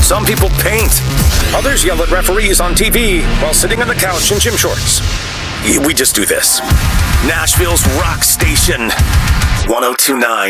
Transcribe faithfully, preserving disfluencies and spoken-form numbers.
Some people paint. Others yell at referees on T V while sitting on the couch in gym shorts. We just do this. Nashville's Rock Station, one oh two point nine.